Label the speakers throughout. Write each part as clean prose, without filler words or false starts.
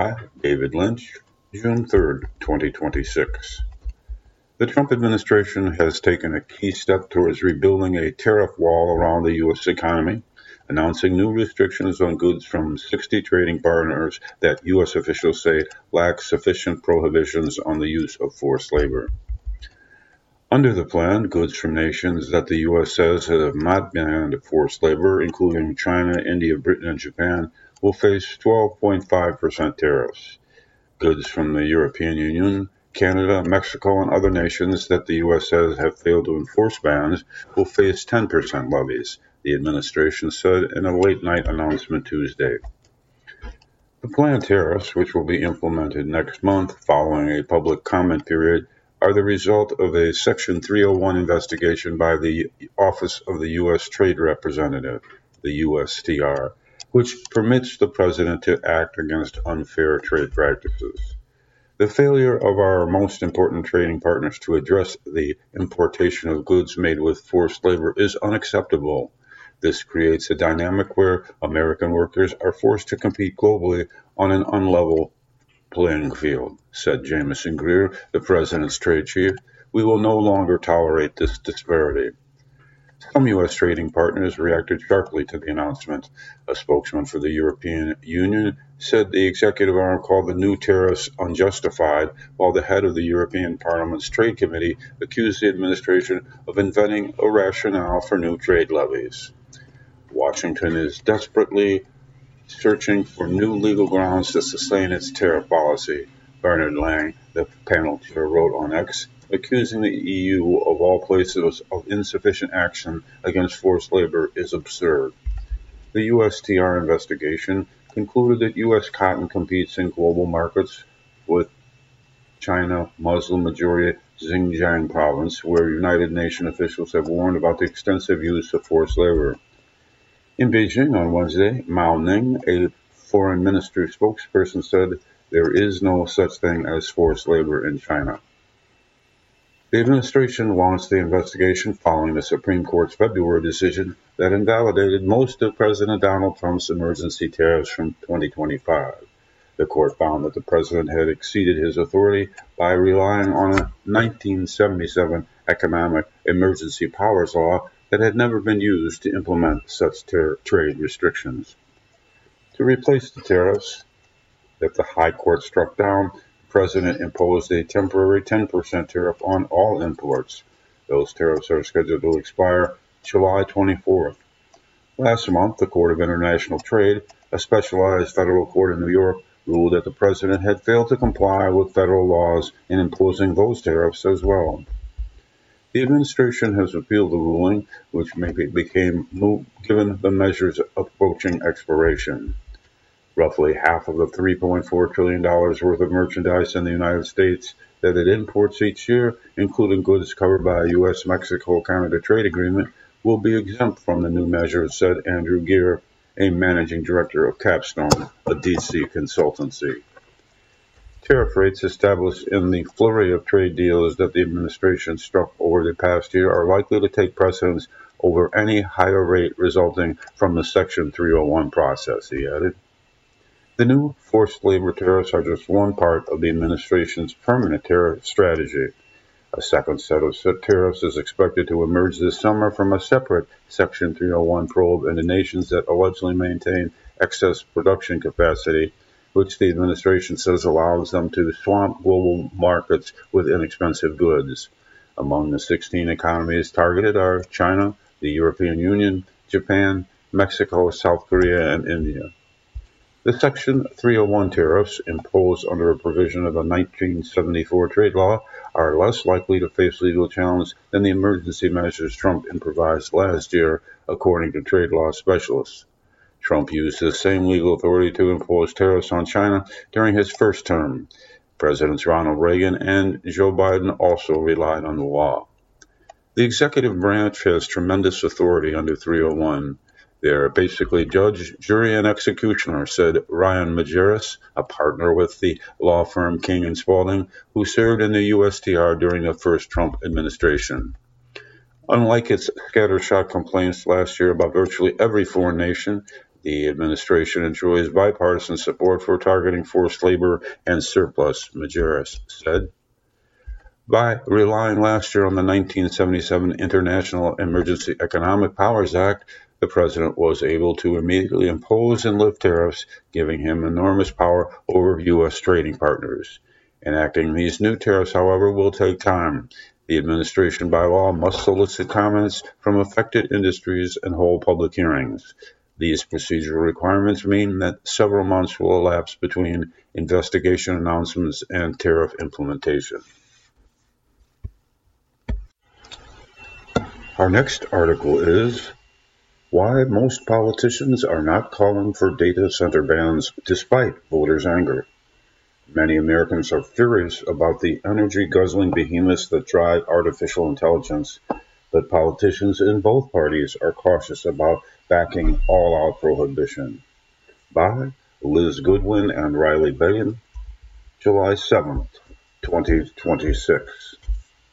Speaker 1: David Lynch, June 3rd, 2026. The Trump administration has taken a key step towards rebuilding a tariff wall around the U.S. economy, announcing new restrictions on goods from 60 trading partners that U.S. officials say lack sufficient prohibitions on the use of forced labor. Under the plan, goods from nations that the U.S. says have not banned forced labor, including China, India, Britain, and Japan, will face 12.5% tariffs. Goods from the European Union, Canada, Mexico, and other nations that the U.S. says have failed to enforce bans will face 10% levies, the administration said in a late-night announcement Tuesday. The planned tariffs, which will be implemented next month following a public comment period, are the result of a Section 301 investigation by the Office of the U.S. Trade Representative, the USTR, which permits the president to act against unfair trade practices. The failure of our most important trading partners to address the importation of goods made with forced labor is unacceptable. This creates a dynamic where American workers are forced to compete globally on an unlevel playing field, said Jamieson Greer, the president's trade chief. We will no longer tolerate this disparity. Some U.S. trading partners reacted sharply to the announcement. A spokesman for the European Union said the executive arm called the new tariffs unjustified, while the head of the European Parliament's Trade Committee accused the administration of inventing a rationale for new trade levies. Washington is desperately searching for new legal grounds to sustain its tariff policy, Bernard Lang, the panel chair, wrote on X, accusing the EU of all places of insufficient action against forced labor is absurd. The USTR investigation concluded that U.S. cotton competes in global markets with China, Muslim-majority Xinjiang province, where United Nations officials have warned about the extensive use of forced labor. In Beijing on Wednesday, Mao Ning, a foreign ministry spokesperson, said there is no such thing as forced labor in China. The administration launched the investigation following the Supreme Court's February decision that invalidated most of President Donald Trump's emergency tariffs from 2025. The court found that the president had exceeded his authority by relying on a 1977 economic emergency powers law that had never been used to implement such trade restrictions. To replace the tariffs that the High Court struck down, the President imposed a temporary 10% tariff on all imports. Those tariffs are scheduled to expire July 24th. Last month, the Court of International Trade, a specialized federal court in New York, ruled that the President had failed to comply with federal laws in imposing those tariffs as well. The administration has appealed the ruling, which became moot given the measure's approaching expiration. Roughly half of the $3.4 trillion worth of merchandise in the United States that it imports each year, including goods covered by a U.S.-Mexico-Canada trade agreement, will be exempt from the new measure, said Andrew Geer, a managing director of Capstone, a D.C. consultancy. Tariff rates established in the flurry of trade deals that the administration struck over the past year are likely to take precedence over any higher rate resulting from the Section 301 process, he added. The new forced labor tariffs are just one part of the administration's permanent tariff strategy. A second set of tariffs is expected to emerge this summer from a separate Section 301 probe into nations that allegedly maintain excess production capacity, which the administration says allows them to swamp global markets with inexpensive goods. Among the 16 economies targeted are China, the European Union, Japan, Mexico, South Korea, and India. The Section 301 tariffs, imposed under a provision of a 1974 trade law, are less likely to face legal challenge than the emergency measures Trump improvised last year, according to trade law specialists. Trump used the same legal authority to impose tariffs on China during his first term. Presidents Ronald Reagan and Joe Biden also relied on the law. The executive branch has tremendous authority under 301. They're basically judge, jury, and executioner, said Ryan Majerus, a partner with the law firm King and Spalding, who served in the USTR during the first Trump administration. Unlike its scattershot complaints last year about virtually every foreign nation, The administration enjoys bipartisan support for targeting forced labor and surplus, Majerus said. By relying last year on the 1977 International Emergency Economic Powers Act, the president was able to immediately impose and lift tariffs, giving him enormous power over U.S. trading partners. Enacting these new tariffs, however, will take time. The administration by law must solicit comments from affected industries and hold public hearings. These procedural requirements mean that several months will elapse between investigation announcements and tariff implementation. Our next article is Why Most Politicians Are Not Calling for Data Center Bans Despite Voters' Anger. Many Americans are furious about the energy-guzzling behemoths that drive artificial intelligence, but politicians in both parties are cautious about backing all-out prohibition. By Liz Goodwin and Riley Bain, July 7th, 2026.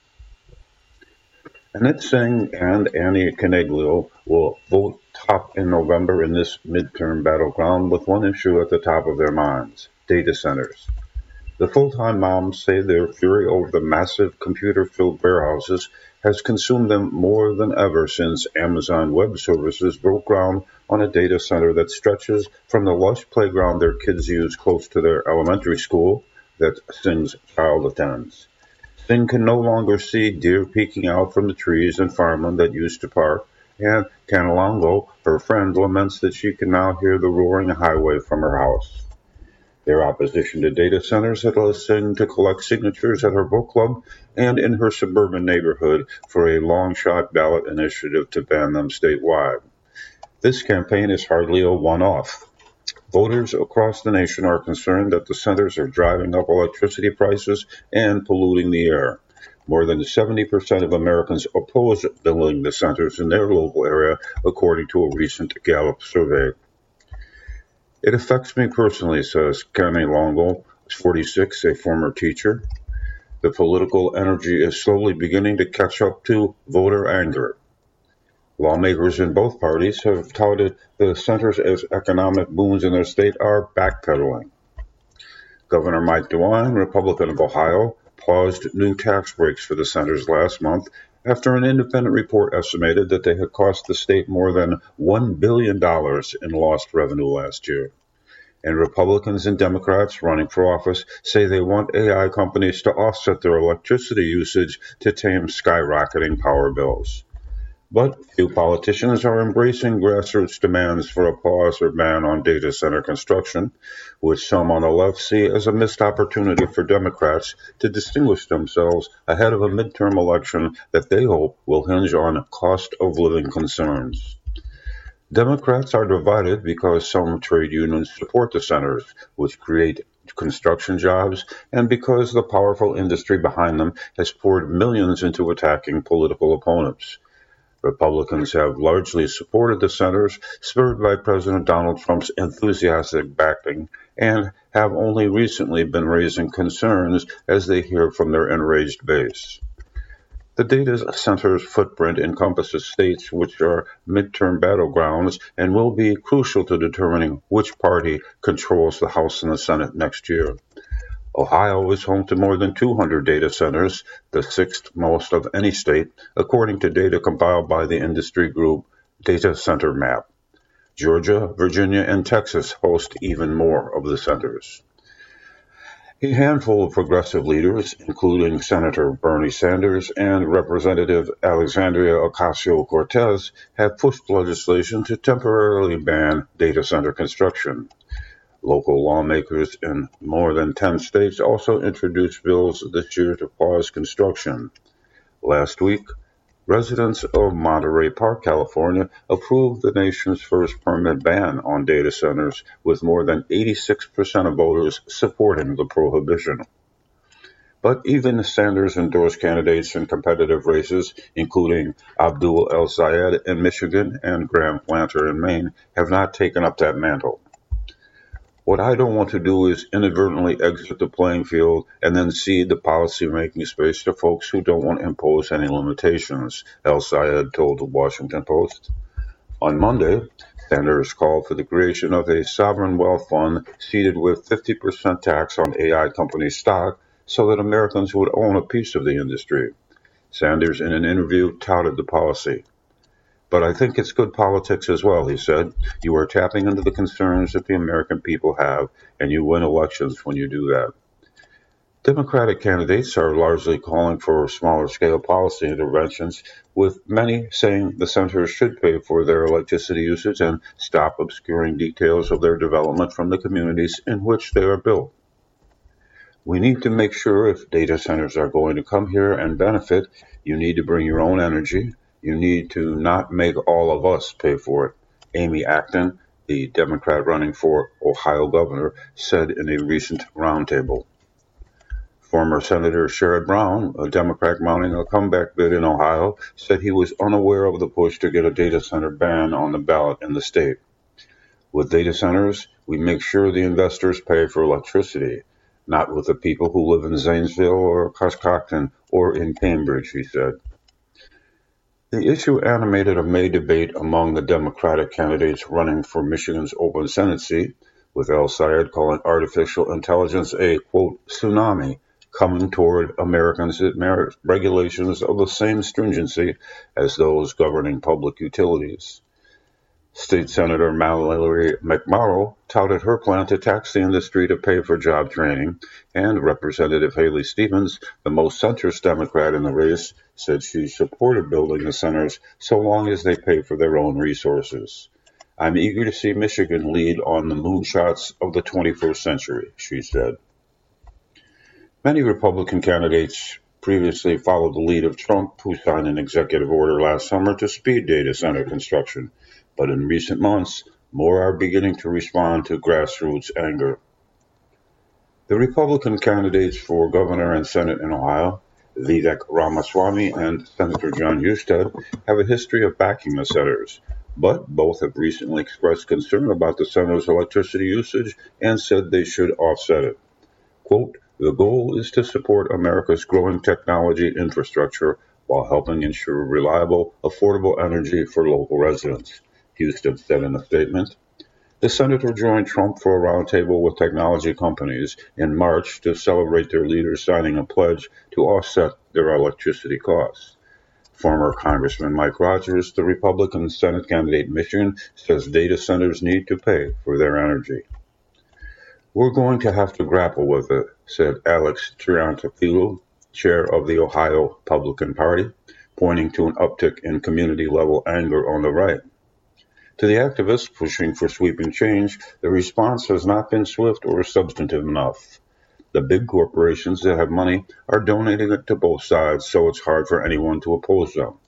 Speaker 1: Anit Singh and Annie Coniglio will vote top in November in this midterm battleground with one issue at the top of their minds: data centers. The full-time moms say their fury over the massive computer-filled warehouses has consumed them more than ever since Amazon Web Services broke ground on a data center that stretches from the lush playground their kids use close to their elementary school that Singh's child attends. Singh can no longer see deer peeking out from the trees in farmland that used to park, and Canalongo, her friend, laments that she can now hear the roaring highway from her house. Their opposition to data centers had led Singh to collect signatures at her book club and in her suburban neighborhood for a long-shot ballot initiative to ban them statewide. This campaign is hardly a one-off. Voters across the nation are concerned that the centers are driving up electricity prices and polluting the air. More than 70% of Americans oppose building the centers in their local area, according to a recent Gallup survey. It affects me personally, says Canalongo, 46, a former teacher. The political energy is slowly beginning to catch up to voter anger. Lawmakers in both parties have touted the centers as economic boons in their state are backpedaling. Governor Mike DeWine, Republican of Ohio, paused new tax breaks for the centers last month after an independent report estimated that they had cost the state more than $1 billion in lost revenue last year. And Republicans and Democrats running for office say they want AI companies to offset their electricity usage to tame skyrocketing power bills. But few politicians are embracing grassroots demands for a pause or ban on data center construction, which some on the left see as a missed opportunity for Democrats to distinguish themselves ahead of a midterm election that they hope will hinge on cost of living concerns. Democrats are divided because some trade unions support the centers, which create construction jobs, and because the powerful industry behind them has poured millions into attacking political opponents. Republicans have largely supported the centers, spurred by President Donald Trump's enthusiastic backing, and have only recently been raising concerns as they hear from their enraged base. The data center's footprint encompasses states which are midterm battlegrounds and will be crucial to determining which party controls the House and the Senate next year. Ohio is home to more than 200 data centers, the sixth most of any state, according to data compiled by the industry group Data Center Map. Georgia, Virginia, and Texas host even more of the centers. A handful of progressive leaders, including Senator Bernie Sanders and Representative Alexandria Ocasio-Cortez, have pushed legislation to temporarily ban data center construction. Local lawmakers in more than 10 states also introduced bills this year to pause construction. Last week, residents of Monterey Park, California, approved the nation's first permanent ban on data centers, with more than 86% of voters supporting the prohibition. But even Sanders-endorsed candidates in competitive races, including Abdul El-Sayed in Michigan and Graham Planter in Maine, have not taken up that mantle. What I don't want to do is inadvertently exit the playing field and then cede the policy-making space to folks who don't want to impose any limitations, El-Sayed told the Washington Post. On Monday, Sanders called for the creation of a sovereign wealth fund seeded with 50% tax on AI company stock so that Americans would own a piece of the industry. Sanders, in an interview, touted the policy. But I think it's good politics as well, he said. You are tapping into the concerns that the American people have, and you win elections when you do that. Democratic candidates are largely calling for smaller scale policy interventions, with many saying the centers should pay for their electricity usage and stop obscuring details of their development from the communities in which they are built. We need to make sure if data centers are going to come here and benefit, you need to bring your own energy. You need to not make all of us pay for it, Amy Acton, the Democrat running for Ohio governor, said in a recent roundtable. Former Senator Sherrod Brown, a Democrat mounting a comeback bid in Ohio, said he was unaware of the push to get a data center ban on the ballot in the state. With data centers, we make sure the investors pay for electricity, not with the people who live in Zanesville or Coshocton or in Cambridge, he said. The issue animated a May debate among the Democratic candidates running for Michigan's open Senate seat, with El Sayed calling artificial intelligence a, quote, tsunami coming toward Americans that merit regulations of the same stringency as those governing public utilities. State Senator Mallory McMorrow touted her plan to tax the industry to pay for job training, and Representative Haley Stevens, the most centrist Democrat in the race, said she supported building the centers so long as they pay for their own resources. I'm eager to see Michigan lead on the moonshots of the 21st century, she said. Many Republican candidates previously followed the lead of Trump, who signed an executive order last summer to speed data center construction. But in recent months, more are beginning to respond to grassroots anger. The Republican candidates for governor and Senate in Ohio, Vivek Ramaswamy and Senator John Husted, have a history of backing the centers, but both have recently expressed concern about the center's electricity usage and said they should offset it. Quote, the goal is to support America's growing technology infrastructure while helping ensure reliable, affordable energy for local residents, Husted said in a statement. The senator joined Trump for a roundtable with technology companies in March to celebrate their leaders signing a pledge to offset their electricity costs. Former Congressman Mike Rogers, the Republican Senate candidate in Michigan, says data centers need to pay for their energy. We're going to have to grapple with it, said Alex Triantafilo, chair of the Ohio Republican Party, pointing to an uptick in community-level anger on the right. To the activists pushing for sweeping change, the response has not been swift or substantive enough. The big corporations that have money are donating it to both sides, so it's hard for anyone to oppose them.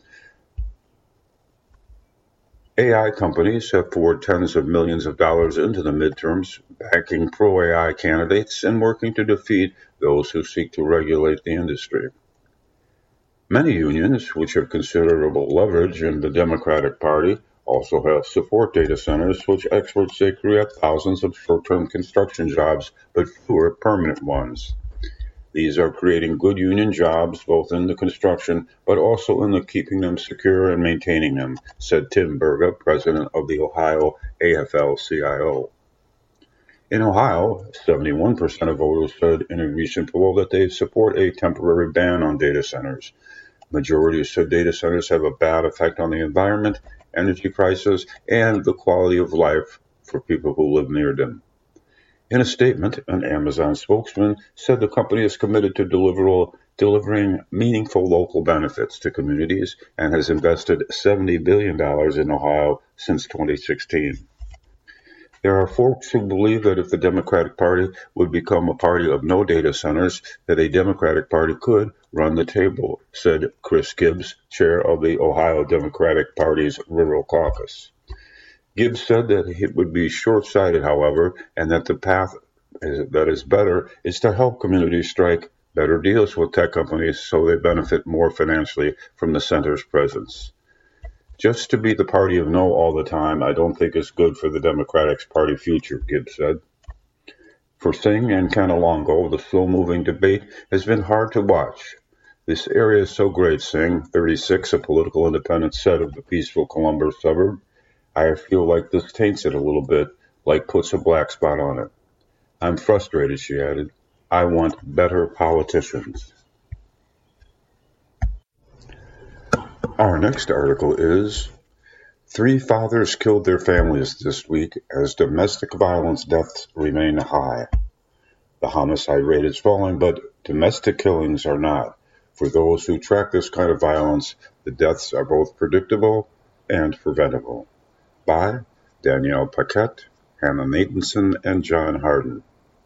Speaker 1: AI companies have poured tens of millions of dollars into the midterms, backing pro-AI candidates and working to defeat those who seek to regulate the industry. Many unions, which have considerable leverage in the Democratic Party, also have support data centers, which experts say create thousands of short-term construction jobs, but fewer permanent ones. These are creating good union jobs, both in the construction, but also in the keeping them secure and maintaining them, said Tim Berga, president of the Ohio AFL-CIO. In Ohio, 71% of voters said in a recent poll that they support a temporary ban on data centers. Majority said data centers have a bad effect on the environment, energy prices, and the quality of life for people who live near them. In a statement, an Amazon spokesman said the company is committed to delivering meaningful local benefits to communities and has invested $70 billion in Ohio since 2016. There are folks who believe that if the Democratic Party would become a party of no data centers, that a Democratic Party could run the table, said Chris Gibbs, chair of the Ohio Democratic Party's Rural Caucus. Gibbs said that it would be short-sighted, however, and that the path that is better is to help communities strike better deals with tech companies so they benefit more financially from the center's presence. Just to be the party of no all the time, I don't think is good for the Democratic Party future, Gibbs said. For Singh and Ken Longo, the slow-moving debate has been hard to watch. This area is so great, Singh, 36, a political independent, said of the peaceful Columbus suburb. I feel like this taints it a little bit, like puts a black spot on it. I'm frustrated, she added. I want better politicians. Our next article is Three fathers killed their families this week as domestic violence deaths remain high. The homicide rate is falling, but domestic killings are not. For those who track this kind of violence, the deaths are both predictable and preventable. By Danielle Paquette, Hannah Nathanson, and John Harden.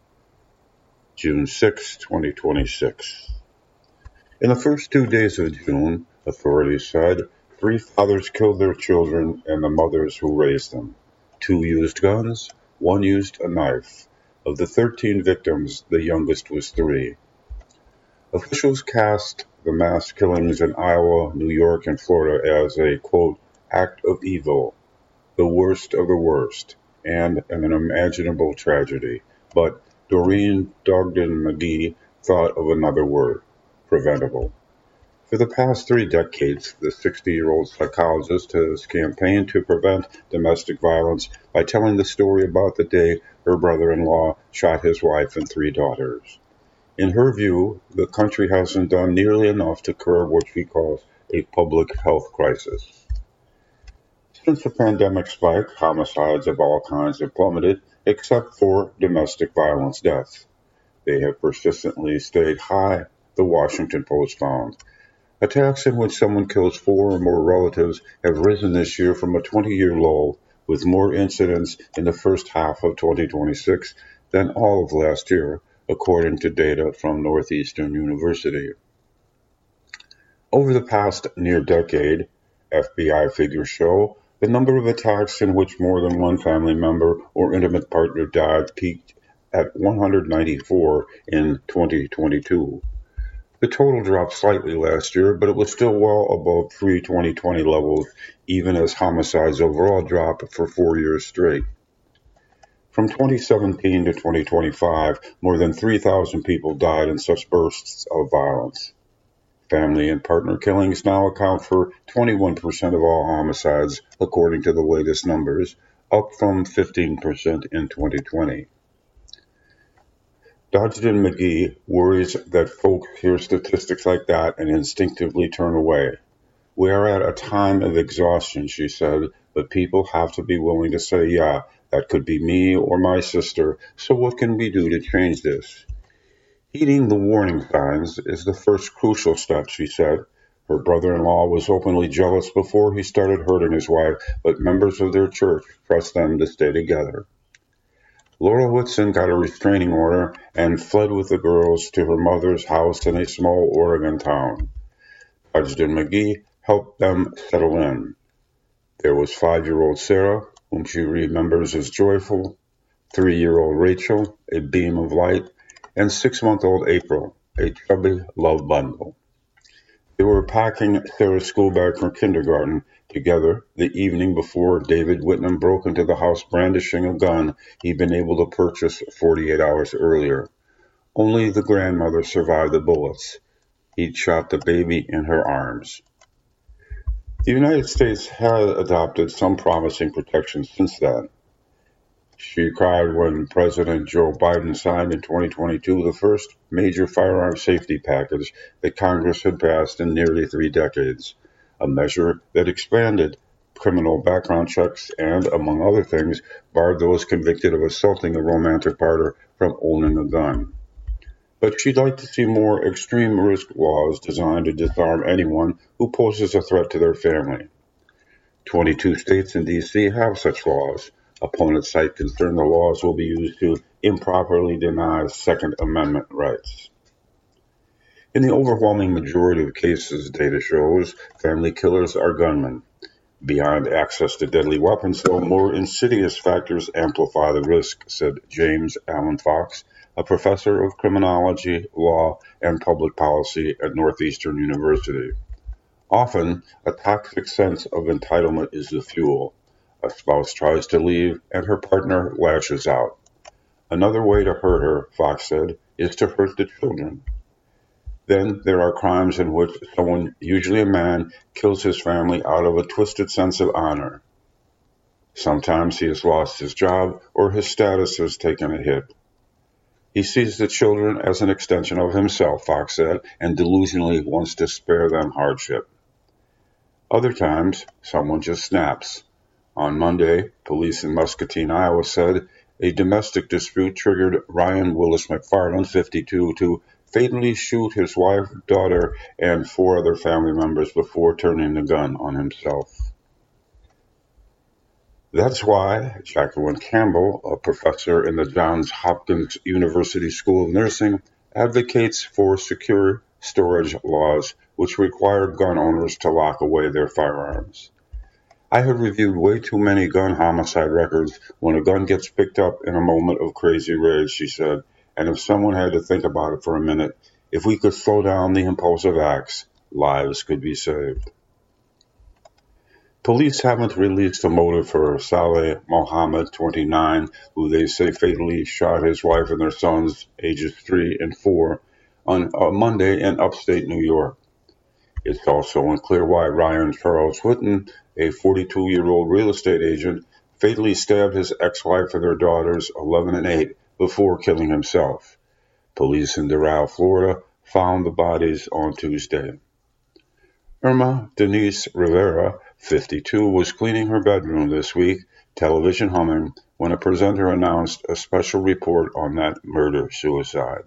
Speaker 1: June 6, 2026. In the first 2 days of June, authorities said, three fathers killed their children and the mothers who raised them. Two used guns, one used a knife. Of the 13 victims, the youngest was 3. Officials cast the mass killings in Iowa, New York, and Florida as a, quote, act of evil, the worst of the worst, and an unimaginable tragedy. But Doreen Dogden-McGee thought of another word, preventable. For the past 3 decades, the 60-year-old psychologist has campaigned to prevent domestic violence by telling the story about the day her brother-in-law shot his wife and 3 daughters. In her view, the country hasn't done nearly enough to curb what she calls a public health crisis. Since the pandemic spike, homicides of all kinds have plummeted, except for domestic violence deaths. They have persistently stayed high, the Washington Post found. Attacks in which someone kills 4 or more relatives have risen this year from a 20-year low, with more incidents in the first half of 2026 than all of last year, according to data from Northeastern University. Over the past near decade, FBI figures show, the number of attacks in which more than one family member or intimate partner died peaked at 194 in 2022. The total dropped slightly last year, but it was still well above pre-2020 levels, even as homicides overall dropped for 4 years straight. From 2017 to 2025, more than 3,000 people died in such bursts of violence. Family and partner killings now account for 21% of all homicides, according to the latest numbers, up from 15% in 2020. Dodgen-McGee worries that folks hear statistics like that and instinctively turn away. We are at a time of exhaustion, she said, but people have to be willing to say, yeah, that could be me or my sister, so what can we do to change this? Heeding the warning signs is the first crucial step, she said. Her brother-in-law was openly jealous before he started hurting his wife, but members of their church pressed them to stay together. Laura Whitson got a restraining order and fled with the girls to her mother's house in a small Oregon town. Dodgen-McGee helped them settle in. There was 5-year-old Sarah, whom she remembers as joyful, 3-year-old Rachel, a beam of light, and 6-month-old April, a chubby love bundle. They were packing Sarah's school bag for kindergarten together the evening before David Whitnam broke into the house brandishing a gun he'd been able to purchase 48 hours earlier. Only the grandmother survived the bullets. He'd shot the baby in her arms. The United States has adopted some promising protections since then. She cried when President Joe Biden signed in 2022 the first major firearm safety package that Congress had passed in nearly 3 decades, a measure that expanded criminal background checks and, among other things, barred those convicted of assaulting a romantic partner from owning a gun. But she'd like to see more extreme risk laws designed to disarm anyone who poses a threat to their family. 22 states and D.C. have such laws. Opponents cite concern the laws will be used to improperly deny Second Amendment rights. In the overwhelming majority of cases, data shows, family killers are gunmen. Beyond access to deadly weapons, though, more insidious factors amplify the risk, said James Allen Fox, a professor of criminology, law, and public policy at Northeastern University. Often, a toxic sense of entitlement is the fuel. A spouse tries to leave, and her partner lashes out. Another way to hurt her, Fox said, is to hurt the children. Then there are crimes in which someone, usually a man, kills his family out of a twisted sense of honor. Sometimes he has lost his job or his status has taken a hit. He sees the children as an extension of himself, Fox said, and delusionally wants to spare them hardship. Other times, someone just snaps. On Monday, police in Muscatine, Iowa said a domestic dispute triggered Ryan Willis McFarland, 52, to fatally shoot his wife, daughter, and 4 other family members before turning the gun on himself. That's why Jacqueline Campbell, a professor in the Johns Hopkins University School of Nursing, advocates for secure storage laws which require gun owners to lock away their firearms. I have reviewed way too many gun homicide records when a gun gets picked up in a moment of crazy rage, she said, and if someone had to think about it for a minute, if we could slow down the impulsive acts, lives could be saved. Police haven't released a motive for Saleh Mohammed, 29, who they say fatally shot his wife and their sons, ages 3 and 4, on Monday in upstate New York. It's also unclear why Ryan Charles Whitten, a 42-year-old real estate agent, fatally stabbed his ex-wife and their daughters, 11 and 8, before killing himself. Police in Doral, Florida, found the bodies on Tuesday. Irma Denise Rivera, 52, was cleaning her bedroom this week, television humming, when a presenter announced a special report on that murder-suicide.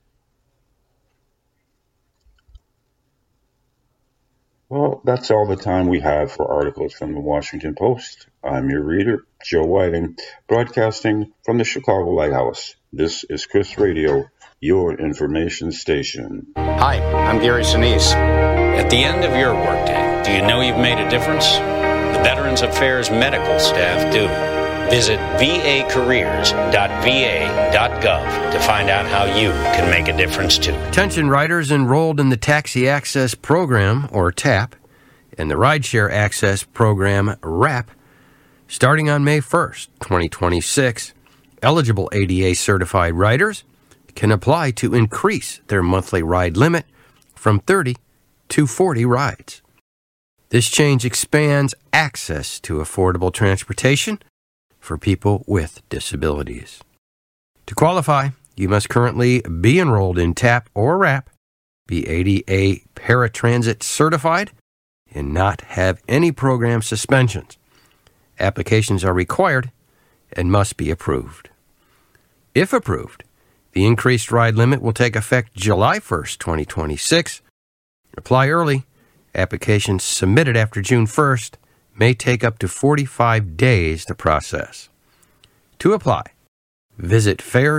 Speaker 1: Well, that's all the time we have for articles from the Washington Post. I'm your reader, Joe Whiting, broadcasting from the Chicago Lighthouse. This is Chris Radio, your information station.
Speaker 2: Hi, I'm Gary Sinise. At the end of your workday, do you know you've made a difference? The Veterans Affairs medical staff do. Visit vacareers.va.gov to find out how you can make a difference too.
Speaker 3: Attention riders enrolled in the Taxi Access Program, or TAP, and the Rideshare Access Program, RAP, starting on May 1st, 2026. Eligible ADA-certified riders can apply to increase their monthly ride limit from 30 to 40 rides. This change expands access to affordable transportation for people with disabilities. To qualify, you must currently be enrolled in TAP or RAP, be ADA paratransit certified, and not have any program suspensions. Applications are required and must be approved. If approved, the increased ride limit will take effect July 1st, 2026. Apply early. Applications submitted after June 1st may take up to 45 days to process. To apply, visit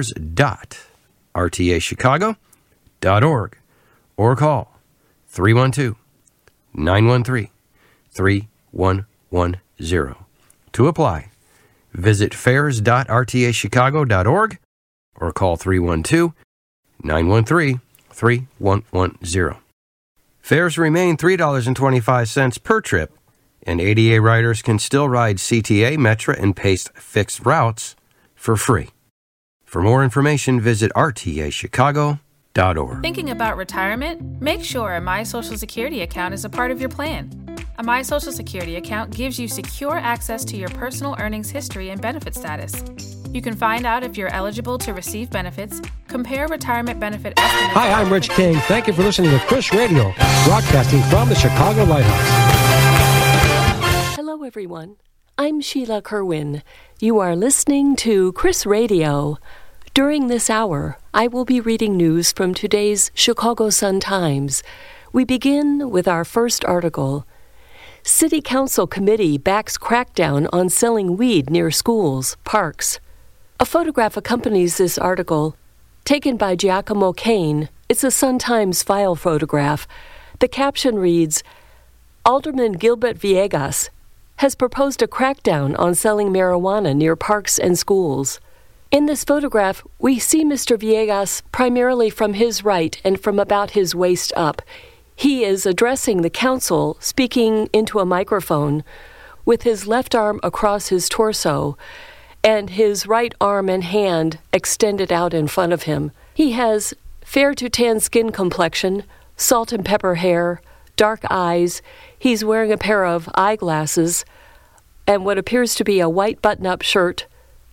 Speaker 3: fairs.rtachicago.org or call 312-913-3110. To apply, visit fairs.rtachicago.org or call 312-913-3110. Fares remain $3.25 per trip, and ADA riders can still ride CTA, Metra, and PACE fixed routes for free. For more information, visit rtachicago.org.
Speaker 4: Thinking about retirement? Make sure a My Social Security account is a part of your plan. A My Social Security account gives you secure access to your personal earnings history and benefit status. You can find out if you're eligible to receive benefits, compare retirement benefit estimates.
Speaker 5: Hi, I'm Rich King. Thank you for listening to Chris Radio, broadcasting from the Chicago Lighthouse.
Speaker 6: Hello, everyone. I'm Sheila Kerwin. You are listening to Chris Radio. During this hour, I will be reading news from today's Chicago Sun-Times. We begin with our first article. City Council Committee backs crackdown on selling weed near schools, parks. A photograph accompanies this article, taken by Giacomo Kane. It's a Sun-Times file photograph. The caption reads, Alderman Gilbert Villegas has proposed a crackdown on selling marijuana near parks and schools. In this photograph, we see Mr. Villegas primarily from his right and from about his waist up. He is addressing the council, speaking into a microphone, with his left arm across his torso and his right arm and hand extended out in front of him. He has fair to tan skin complexion, salt and pepper hair, dark eyes. He's wearing a pair of eyeglasses, and what appears to be a white button-up shirt,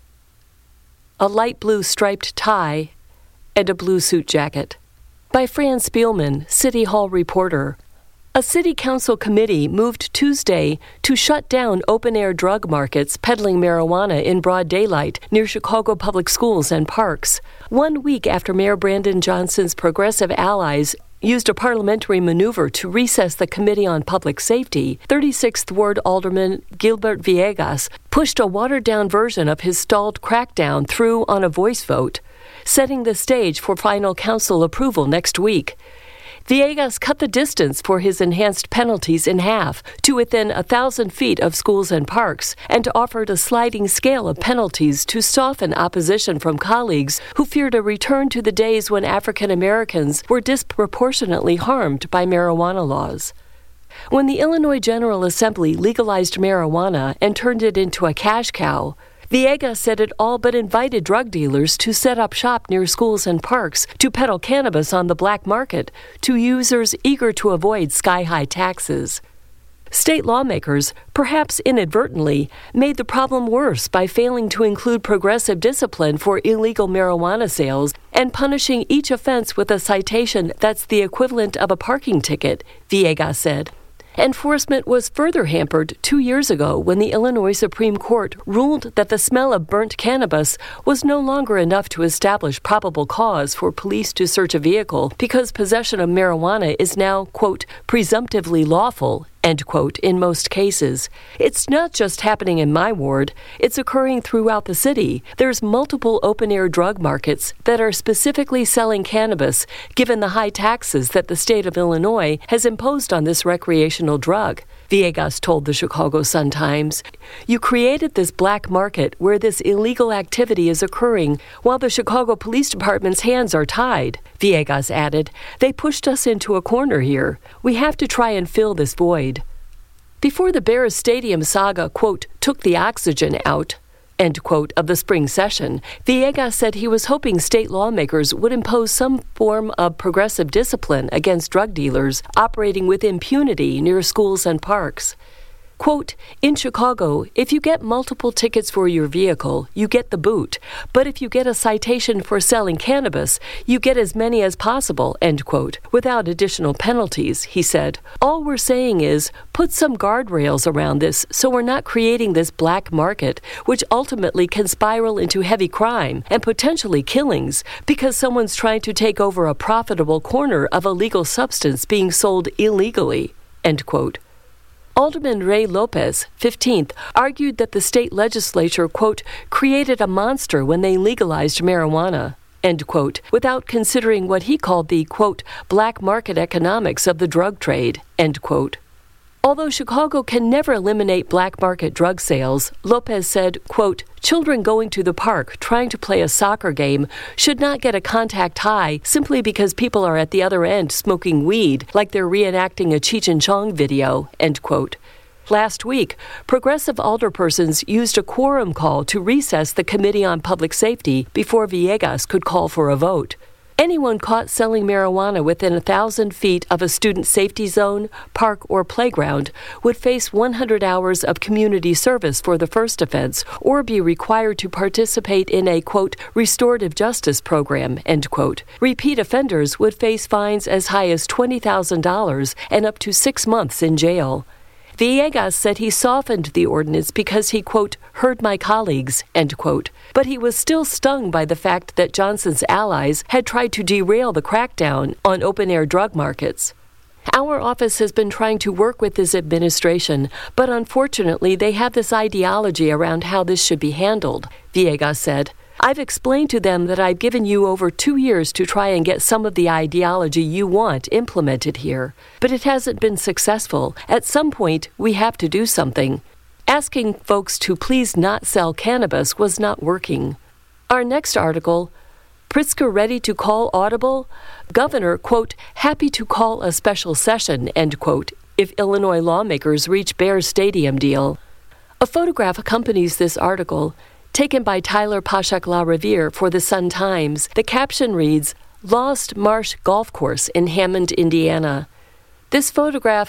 Speaker 6: a light blue striped tie, and a blue suit jacket. By Fran Spielman, City Hall reporter. A city council committee moved Tuesday to shut down open-air drug markets peddling marijuana in broad daylight near Chicago public schools and parks, 1 week after Mayor Brandon Johnson's progressive allies used a parliamentary maneuver to recess the Committee on Public Safety. 36th Ward Alderman Gilbert Villegas pushed a watered-down version of his stalled crackdown through on a voice vote, setting the stage for final council approval next week. Villegas cut the distance for his enhanced penalties in half to within 1,000 feet of schools and parks, and offered a sliding scale of penalties to soften opposition from colleagues who feared a return to the days when African Americans were disproportionately harmed by marijuana laws. When the Illinois General Assembly legalized marijuana and turned it into a cash cow, Villegas said it all but invited drug dealers to set up shop near schools and parks to peddle cannabis on the black market to users eager to avoid sky-high taxes. State lawmakers, perhaps inadvertently, made the problem worse by failing to include progressive discipline for illegal marijuana sales and punishing each offense with a citation that's the equivalent of a parking ticket, Villegas said. Enforcement was further hampered 2 years ago when the Illinois Supreme Court ruled that the smell of burnt cannabis was no longer enough to establish probable cause for police to search a vehicle because possession of marijuana is now, quote, presumptively lawful, end quote, in most cases. It's not just happening in my ward. It's occurring throughout the city. There's multiple open-air drug markets that are specifically selling cannabis, given the high taxes that the state of Illinois has imposed on this recreational drug. Villegas told the Chicago Sun-Times, "You created this black market where this illegal activity is occurring while the Chicago Police Department's hands are tied." Villegas added, "They pushed us into a corner here. We have to try and fill this void." Before the Bears Stadium saga, quote, took the oxygen out, end quote, of the spring session, Villegas said he was hoping state lawmakers would impose some form of progressive discipline against drug dealers operating with impunity near schools and parks. Quote, "In Chicago, if you get multiple tickets for your vehicle, you get the boot. But if you get a citation for selling cannabis, you get as many as possible," end quote, without additional penalties, he said. "All we're saying is put some guardrails around this so we're not creating this black market, which ultimately can spiral into heavy crime and potentially killings because someone's trying to take over a profitable corner of a legal substance being sold illegally," end quote. Alderman Ray Lopez, 15th, argued that the state legislature, quote, created a monster when they legalized marijuana, end quote, without considering what he called the, quote, black market economics of the drug trade, end quote. Although Chicago can never eliminate black market drug sales, Lopez said, quote, children going to the park trying to play a soccer game should not get a contact high simply because people are at the other end smoking weed like they're reenacting a Cheech and Chong video, end quote. Last week, progressive alderpersons used a quorum call to recess the Committee on Public Safety before Villegas could call for a vote. Anyone caught selling marijuana within 1,000 feet of a student safety zone, park, or playground would face 100 hours of community service for the first offense or be required to participate in a, quote, restorative justice program, end quote. Repeat offenders would face fines as high as $20,000 and up to 6 months in jail. Villegas said he softened the ordinance because he, quote, heard my colleagues, end quote. But he was still stung by the fact that Johnson's allies had tried to derail the crackdown on open-air drug markets. Our office has been trying to work with this administration, but unfortunately they have this ideology around how this should be handled, Villegas said. I've explained to them that I've given you over 2 years to try and get some of the ideology you want implemented here, but it hasn't been successful. At some point, we have to do something. Asking folks to please not sell cannabis was not working. Our next article, Pritzker ready to call audible? Governor, quote, happy to call a special session, end quote, if Illinois lawmakers reach Bears Stadium deal. A photograph accompanies this article, taken by Tyler Pashak-LaRiviere for the Sun-Times. The caption reads, Lost Marsh Golf Course in Hammond, Indiana. This photograph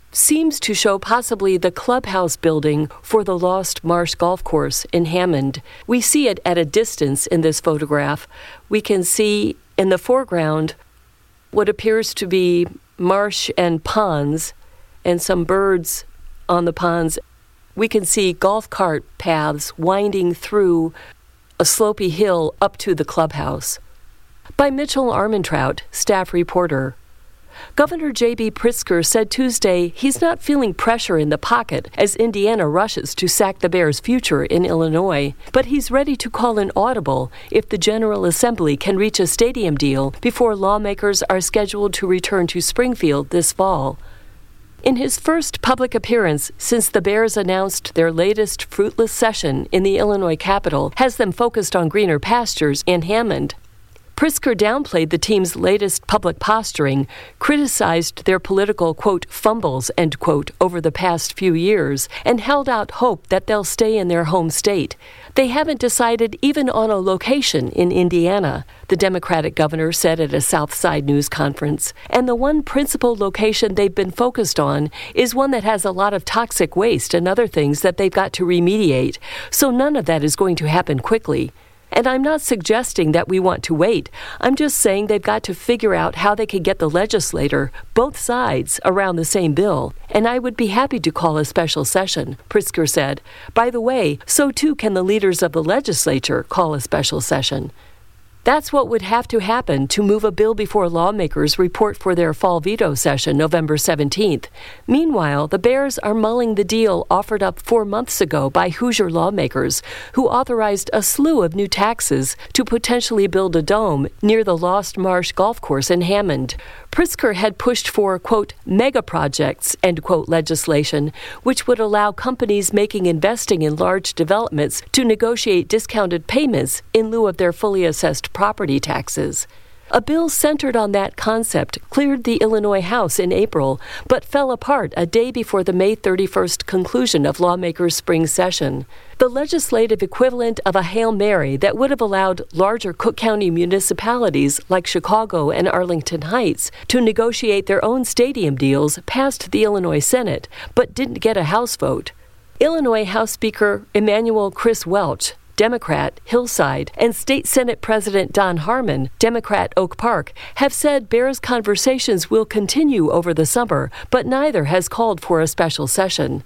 Speaker 6: seems to show possibly the clubhouse building for the Lost Marsh Golf Course in Hammond. We see it at a distance in this photograph. We can see in the foreground what appears to be marsh and ponds and some birds on the ponds. We can see golf cart paths winding through a slopey hill up to the clubhouse. By Mitchell Armentrout, staff reporter. Governor J.B. Pritzker said Tuesday he's not feeling pressure in the pocket as Indiana rushes to sack the Bears' future in Illinois, but he's ready to call an audible if the General Assembly can reach a stadium deal before lawmakers are scheduled to return to Springfield this fall. In his first public appearance since the Bears announced their latest fruitless session in the Illinois Capitol has them focused on greener pastures in Hammond, Pritzker downplayed the team's latest public posturing, criticized their political, quote, fumbles, end quote, over the past few years, and held out hope that they'll stay in their home state. They haven't decided even on a location in Indiana, the Democratic governor said at a Southside news conference. And the one principal location they've been focused on is one that has a lot of toxic waste and other things that they've got to remediate. So none of that is going to happen quickly. And I'm not suggesting that we want to wait. I'm just saying they've got to figure out how they can get the legislature, both sides, around the same bill. And I would be happy to call a special session, Pritzker said. By the way, so too can the leaders of the legislature call a special session. That's what would have to happen to move a bill before lawmakers report for their fall veto session November 17th. Meanwhile, the Bears are mulling the deal offered up 4 months ago by Hoosier lawmakers, who authorized a slew of new taxes to potentially build a dome near the Lost Marsh Golf Course in Hammond. Pritzker had pushed for, quote, mega projects, end quote, legislation, which would allow companies making investing in large developments to negotiate discounted payments in lieu of their fully assessed property taxes. A bill centered on that concept cleared the Illinois House in April, but fell apart a day before the May 31st conclusion of lawmakers' spring session. The legislative equivalent of a Hail Mary that would have allowed larger Cook County municipalities like Chicago and Arlington Heights to negotiate their own stadium deals passed the Illinois Senate, but didn't get a House vote. Illinois House Speaker Emanuel Chris Welch, Democrat, Hillside, and State Senate President Don Harmon, Democrat, Oak Park, have said Bears conversations will continue over the summer, but neither has called for a special session.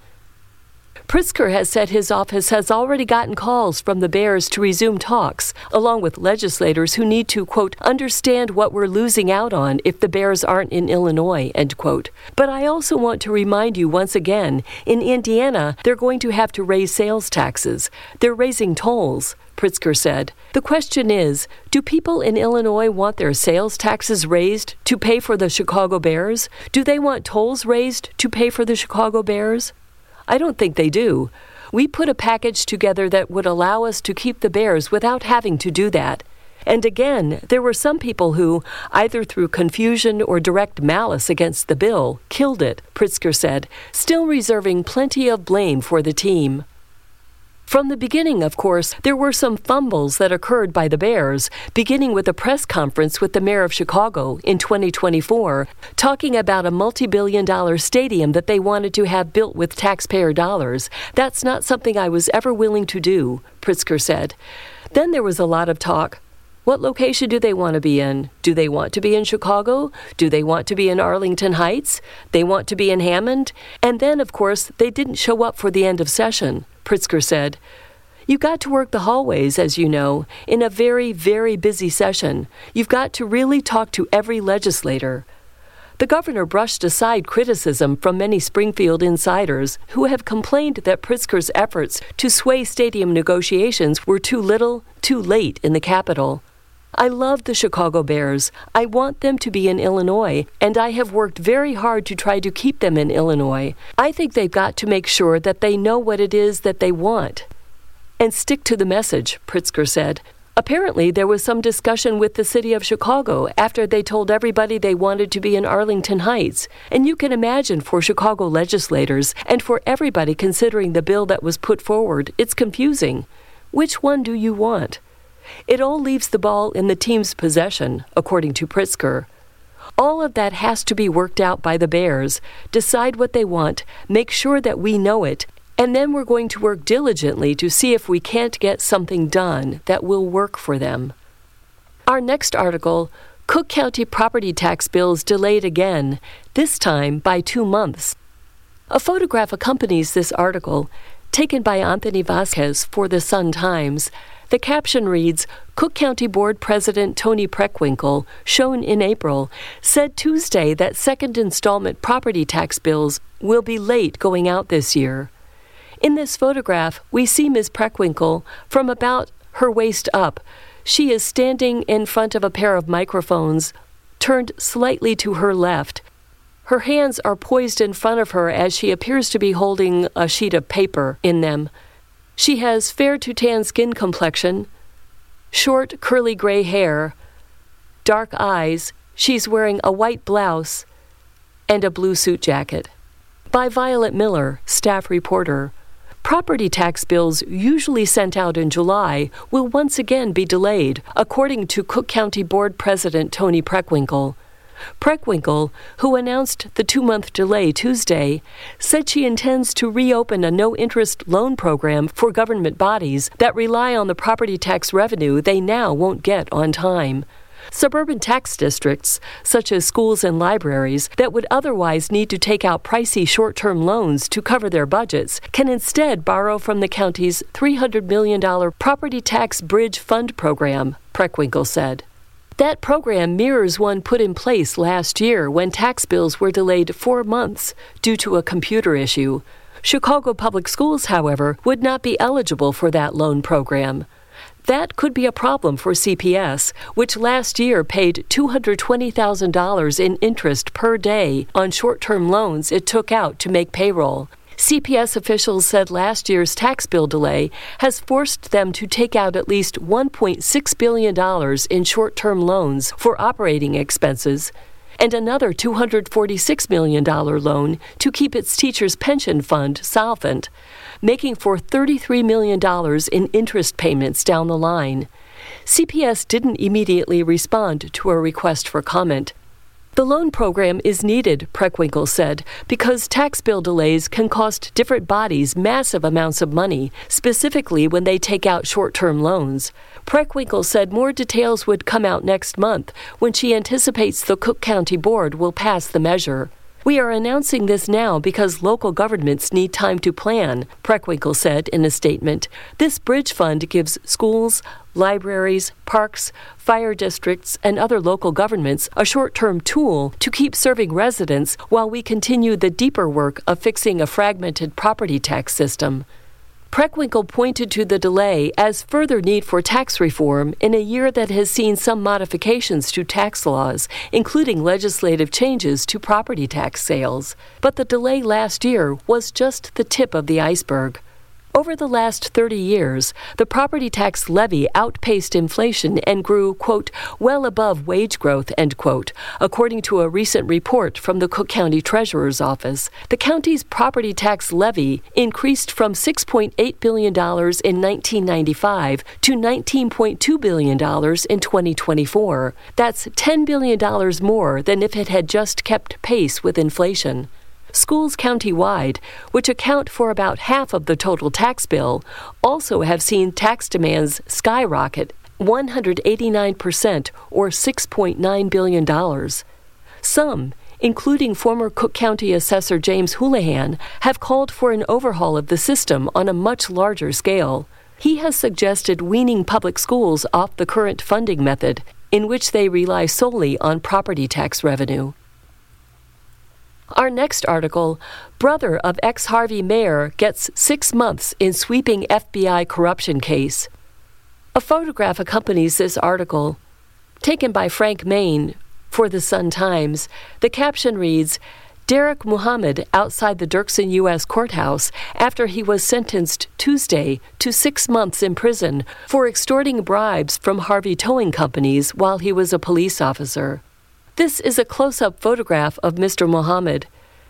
Speaker 6: Pritzker has said his office has already gotten calls from the Bears to resume talks, along with legislators who need to, quote, understand what we're losing out on if the Bears aren't in Illinois, end quote. But I also want to remind you once again, in Indiana, they're going to have to raise sales taxes. They're raising tolls, Pritzker said. The question is, do people in Illinois want their sales taxes raised to pay for the Chicago Bears? Do they want tolls raised to pay for the Chicago Bears? I don't think they do. We put a package together that would allow us to keep the Bears without having to do that. And again, there were some people who, either through confusion or direct malice against the bill, killed it, Pritzker said, still reserving plenty of blame for the team. From the beginning, of course, there were some fumbles that occurred by the Bears, beginning with a press conference with the mayor of Chicago in 2024, talking about a multi-billion-dollar stadium that they wanted to have built with taxpayer dollars. That's not something I was ever willing to do, Pritzker said. Then there was a lot of talk. What location do they want to be in? Do they want to be in Chicago? Do they want to be in Arlington Heights? They want to be in Hammond? And then, of course, they didn't show up for the end of session, Pritzker said. You got to work the hallways, as you know, in a very, very busy session. You've got to really talk to every legislator. The governor brushed aside criticism from many Springfield insiders who have complained that Pritzker's efforts to sway stadium negotiations were too little, too late in the Capitol. I love the Chicago Bears. I want them to be in Illinois, and I have worked very hard to try to keep them in Illinois. I think they've got to make sure that they know what it is that they want. And stick to the message, Pritzker said. Apparently, there was some discussion with the city of Chicago after they told everybody they wanted to be in Arlington Heights. And you can imagine for Chicago legislators and for everybody considering the bill that was put forward, it's confusing. Which one do you want? It all leaves the ball in the team's possession, according to Pritzker. All of that has to be worked out by the Bears, decide what they want, make sure that we know it, and then we're going to work diligently to see if we can't get something done that will work for them. Our next article, Cook County property tax bills delayed again, this time by 2 months. A photograph accompanies this article, taken by Anthony Vasquez for the Sun-Times. The caption reads, Cook County Board President Tony Preckwinkle, shown in April, said Tuesday that second installment property tax bills will be late going out this year. In this photograph, we see Ms. Preckwinkle from about her waist up. She is standing in front of a pair of microphones, turned slightly to her left. Her hands are poised in front of her as she appears to be holding a sheet of paper in them. She has fair to tan skin complexion, short curly gray hair, dark eyes. She's wearing a white blouse and a blue suit jacket. By Violet Miller, staff reporter. Property tax bills usually sent out in July will once again be delayed, according to Cook County Board President Tony Preckwinkle. Preckwinkle, who announced the 2-month delay Tuesday, said she intends to reopen a no-interest loan program for government bodies that rely on the property tax revenue they now won't get on time. Suburban tax districts, such as schools and libraries, that would otherwise need to take out pricey short-term loans to cover their budgets, can instead borrow from the county's $300 million Property Tax Bridge Fund program, Preckwinkle said. That program mirrors one put in place last year when tax bills were delayed 4 months due to a computer issue. Chicago Public Schools, however, would not be eligible for that loan program. That could be a problem for CPS, which last year paid $220,000 in interest per day on short-term loans it took out to make payroll. CPS officials said last year's tax bill delay has forced them to take out at least $1.6 billion in short-term loans for operating expenses and another $246 million loan to keep its teachers' pension fund solvent, making for $33 million in interest payments down the line. CPS didn't immediately respond to a request for comment. The loan program is needed, Preckwinkle said, because tax bill delays can cost different bodies massive amounts of money, specifically when they take out short-term loans. Preckwinkle said more details would come out next month when she anticipates the Cook County Board will pass the measure. We are announcing this now because local governments need time to plan, Preckwinkle said in a statement. This bridge fund gives schools, libraries, parks, fire districts, and other local governments a short-term tool to keep serving residents while we continue the deeper work of fixing a fragmented property tax system. Preckwinkle pointed to the delay as further need for tax reform in a year that has seen some modifications to tax laws, including legislative changes to property tax sales. But the delay last year was just the tip of the iceberg. Over the last 30 years, the property tax levy outpaced inflation and grew, quote, well above wage growth, end quote, according to a recent report from the Cook County Treasurer's Office. The county's property tax levy increased from $6.8 billion in 1995 to $19.2 billion in 2024. That's $10 billion more than if it had just kept pace with inflation. Schools countywide, which account for about half of the total tax bill, also have seen tax demands skyrocket 189%, or $6.9 billion. Some, including former Cook County Assessor James Houlihan, have called for an overhaul of the system on a much larger scale. He has suggested weaning public schools off the current funding method, in which they rely solely on property tax revenue. Our next article, brother of ex-Harvey mayor gets 6 months in sweeping FBI corruption case. A photograph accompanies this article, taken by Frank Main for the Sun-Times. The caption reads, Derek Muhammad outside the Dirksen U.S. courthouse after he was sentenced Tuesday to 6 months in prison for extorting bribes from Harvey towing companies while he was a police officer. This is a close-up photograph of Mr. Muhammad.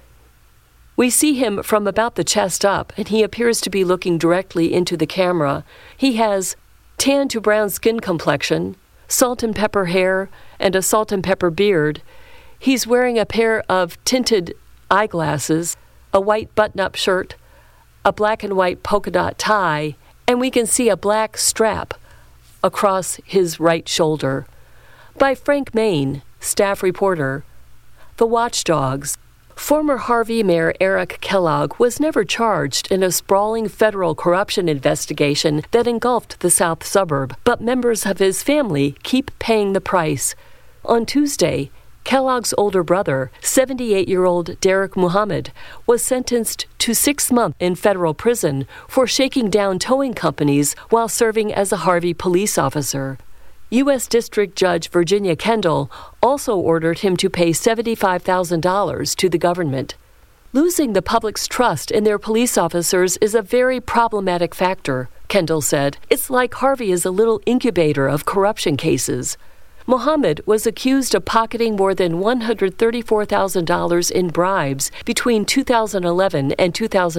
Speaker 6: We see him from about the chest up, and he appears to be looking directly into the camera. He has tan to brown skin complexion, salt and pepper hair, and a salt and pepper beard. He's wearing a pair of tinted eyeglasses, a white button-up shirt, a black and white polka dot tie, and we can see a black strap across his right shoulder. By Frank Main, staff reporter. The Watchdogs. Former Harvey Mayor Eric Kellogg was never charged in a sprawling federal corruption investigation that engulfed the south suburb, but members of his family keep paying the price. On Tuesday, Kellogg's older brother, 78-year-old Derek Muhammad, was sentenced to 6 months in federal prison for shaking down towing companies while serving as a Harvey police officer. U.S. District Judge Virginia Kendall also ordered him to pay $75,000 to the government. Losing the public's trust in their police officers is a very problematic factor, Kendall said. It's like Harvey is a little incubator of corruption cases. Muhammad was accused of pocketing more than $134,000 in bribes between 2011 and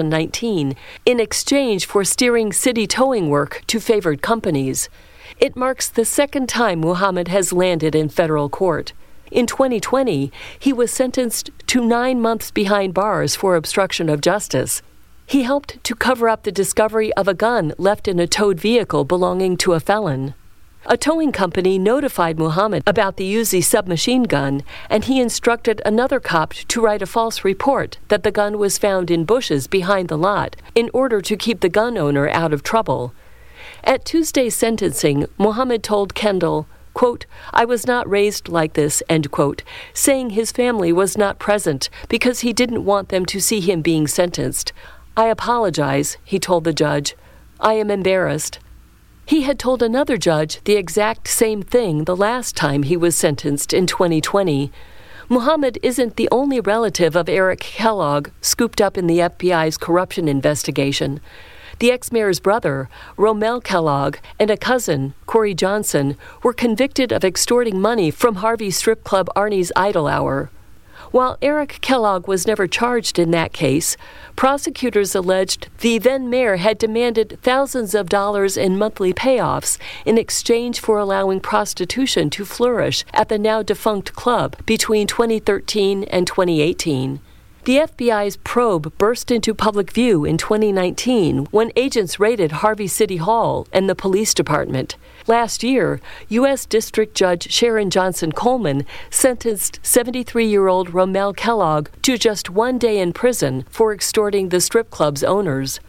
Speaker 6: 2019 in exchange for steering city towing work to favored companies. It marks the second time Muhammad has landed in federal court. In 2020, he was sentenced to 9 months behind bars for obstruction of justice. He helped to cover up the discovery of a gun left in a towed vehicle belonging to a felon. A towing company notified Muhammad about the Uzi submachine gun, and he instructed another cop to write a false report that the gun was found in bushes behind the lot in order to keep the gun owner out of trouble. At Tuesday's sentencing, Muhammad told Kendall, quote, "I was not raised like this," end quote, saying his family was not present because he didn't want them to see him being sentenced. "I apologize," he told the judge. "I am embarrassed." He had told another judge the exact same thing the last time he was sentenced in 2020. Muhammad isn't the only relative of Eric Kellogg scooped up in the FBI's corruption investigation. The ex-mayor's brother, Romel Kellogg, and a cousin, Corey Johnson, were convicted of extorting money from Harvey strip club Arnie's Idle Hour. While Eric Kellogg was never charged in that case, prosecutors alleged the then-mayor had demanded thousands of dollars in monthly payoffs in exchange for allowing prostitution to flourish at the now-defunct club between 2013 and 2018. The FBI's probe burst into public view in 2019 when agents raided Harvey City Hall and the police department. Last year, U.S. District Judge Sharon Johnson Coleman sentenced 73-year-old Romel Kellogg to just 1 day in prison for extorting the strip club's owners.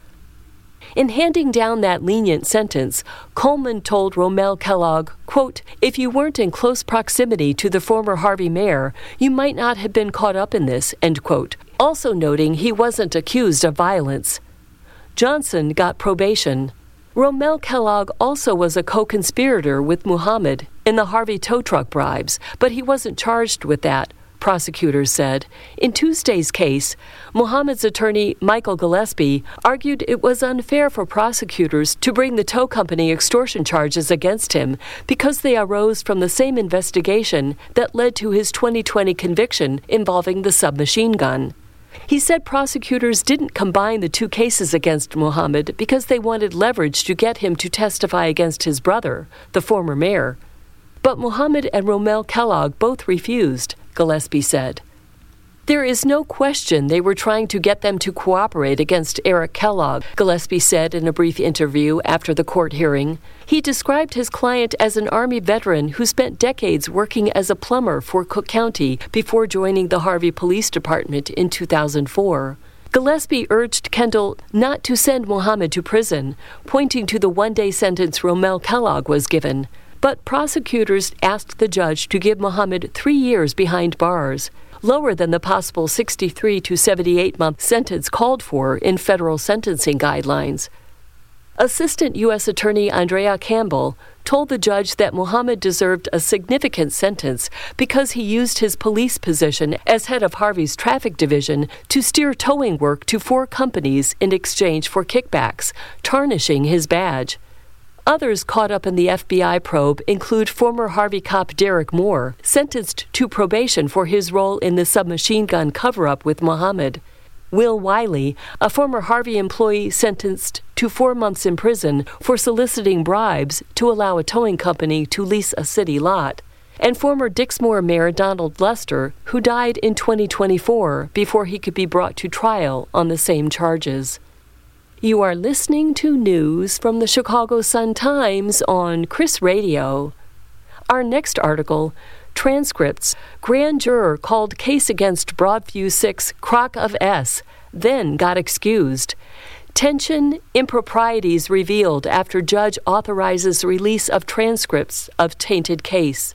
Speaker 6: In handing down that lenient sentence, Coleman told Romel Kellogg, quote, "If you weren't in close proximity to the former Harvey mayor, you might not have been caught up in this," end quote, also noting he wasn't accused of violence. Johnson got probation. Romel Kellogg also was a co-conspirator with Muhammad in the Harvey tow truck bribes, but he wasn't charged with that, prosecutors said. In Tuesday's case, Muhammad's attorney, Michael Gillespie, argued it was unfair for prosecutors to bring the tow company extortion charges against him because they arose from the same investigation that led to his 2020 conviction involving the submachine gun. He said prosecutors didn't combine the two cases against Muhammad because they wanted leverage to get him to testify against his brother, the former mayor. But Muhammad and Romel Kellogg both refused, Gillespie said. There is no question they were trying to get them to cooperate against Eric Kellogg, Gillespie said in a brief interview after the court hearing. He described his client as an Army veteran who spent decades working as a plumber for Cook County before joining the Harvey Police Department in 2004. Gillespie urged Kendall not to send Muhammad to prison, pointing to the one-day sentence Romel Kellogg was given. But prosecutors asked the judge to give Muhammad 3 years behind bars, lower than the possible 63 to 78-month sentence called for in federal sentencing guidelines. Assistant U.S. Attorney Andrea Campbell told the judge that Muhammad deserved a significant sentence because he used his police position as head of Harvey's traffic division to steer towing work to 4 companies in exchange for kickbacks, tarnishing his badge. Others caught up in the FBI probe include former Harvey cop Derek Moore, sentenced to probation for his role in the submachine gun cover-up with Muhammad. Will Wiley, a former Harvey employee sentenced to 4 months in prison for soliciting bribes to allow a towing company to lease a city lot. and former Dixmoor Mayor Donald Lester, who died in 2024 before he could be brought to trial on the same charges. You are listening to news from the Chicago Sun-Times on Chris Radio. Our next article, Transcripts, Grand Juror Called Case Against Broadview 6 Crock of S, then got excused. Tension, improprieties revealed after judge authorizes release of transcripts of tainted case.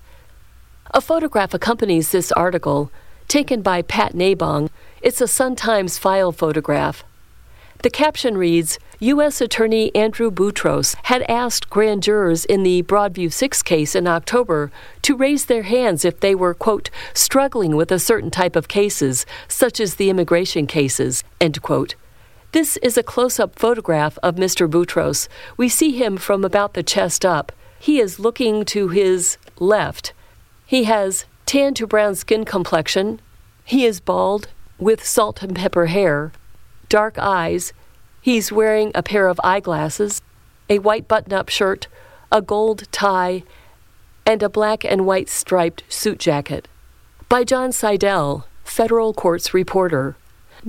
Speaker 6: A photograph accompanies this article, taken by Pat Nabong. It's a Sun-Times file photograph. The caption reads, U.S. Attorney Andrew Boutros had asked grand jurors in the Broadview 6 case in October to raise their hands if they were, quote, struggling with a certain type of cases, such as the immigration cases, end quote. This is a close-up photograph of Mr. Boutros. We see him from about the chest up. He is looking to his left. He has tan to brown skin complexion. He is bald, with salt and pepper hair, dark eyes. He's wearing a pair of eyeglasses, a white button-up shirt, a gold tie, and a black and white striped suit jacket. By John Seidel, Federal Courts reporter.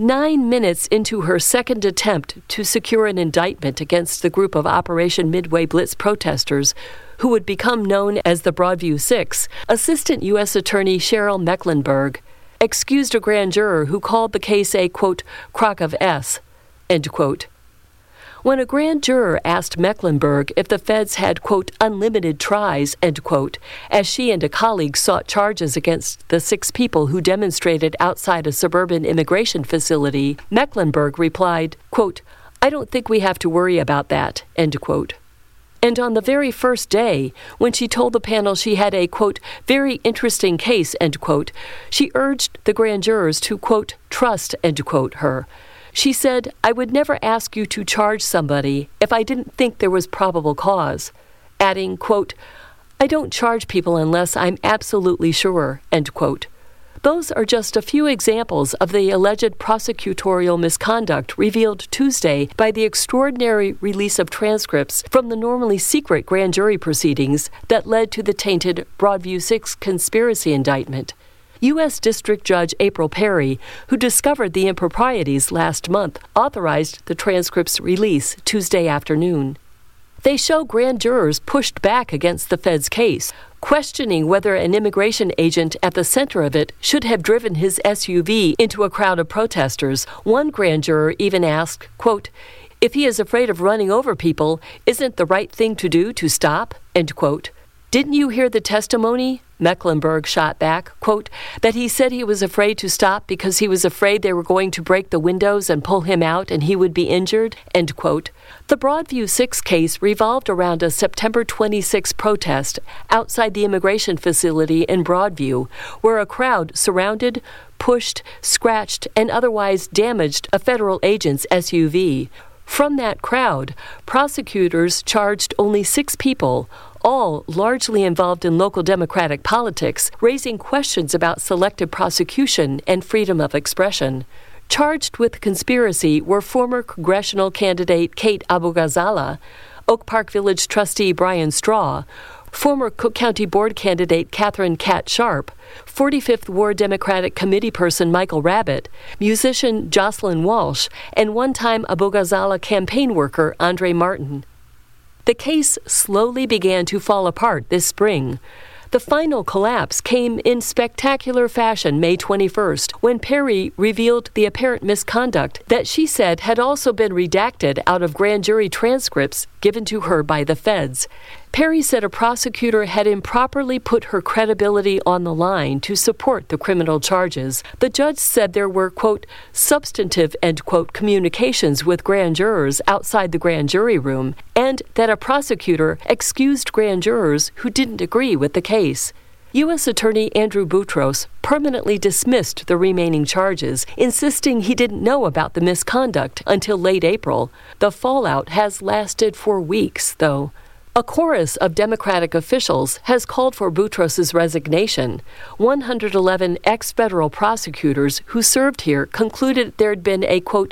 Speaker 6: 9 minutes into her second attempt to secure an indictment against the group of Operation Midway Blitz protesters, who would become known as the Broadview Six, Assistant U.S. Attorney Cheryl Mecklenburg excused a grand juror who called the case a, quote, crock of S, end quote. When a grand juror asked Mecklenburg if the feds had, quote, unlimited tries, end quote, as she and a colleague sought charges against the 6 people who demonstrated outside a suburban immigration facility, Mecklenburg replied, quote, I don't think we have to worry about that, end quote. And on the very first day, when she told the panel she had a, quote, very interesting case, end quote, she urged the grand jurors to, quote, trust, end quote, her. She said, I would never ask you to charge somebody if I didn't think there was probable cause, adding, quote, I don't charge people unless I'm absolutely sure, end quote. Those are just a few examples of the alleged prosecutorial misconduct revealed Tuesday by the extraordinary release of transcripts from the normally secret grand jury proceedings that led to the tainted Broadview 6 conspiracy indictment. U.S. District Judge April Perry, who discovered the improprieties last month, authorized the transcript's release Tuesday afternoon. They show grand jurors pushed back against the Fed's case, questioning whether an immigration agent at the center of it should have driven his SUV into a crowd of protesters. One grand juror even asked, quote, if he is afraid of running over people, isn't the right thing to do to stop, end quote. Didn't you hear the testimony? Mecklenburg shot back, quote, that he said he was afraid to stop because he was afraid they were going to break the windows and pull him out and he would be injured, end quote. The Broadview 6 case revolved around a September 26 protest outside the immigration facility in Broadview, where a crowd surrounded, pushed, scratched, and otherwise damaged a federal agent's SUV. From that crowd, prosecutors charged only 6 people, all largely involved in local Democratic politics, raising questions about selective prosecution and freedom of expression. Charged with conspiracy were former congressional candidate Kate Abou-Ghazala, Oak Park Village trustee Brian Straw, former Cook County Board candidate Catherine Cat Sharp, 45th Ward Democratic Committee person Michael Rabbitt, musician Jocelyn Walsh, and one-time Abou-Ghazala campaign worker Andre Martin. The case slowly began to fall apart this spring. The final collapse came in spectacular fashion May 21st, when Perry revealed the apparent misconduct that she said had also been redacted out of grand jury transcripts given to her by the feds. Perry said a prosecutor had improperly put her credibility on the line to support the criminal charges. The judge said there were, quote, substantive, end quote, communications with grand jurors outside the grand jury room, and that a prosecutor excused grand jurors who didn't agree with the case. U.S. Attorney Andrew Boutros permanently dismissed the remaining charges, insisting he didn't know about the misconduct until late April. The fallout has lasted for weeks, though. A chorus of Democratic officials has called for Boutros' resignation. 111 ex-federal prosecutors who served here concluded there had been a, quote,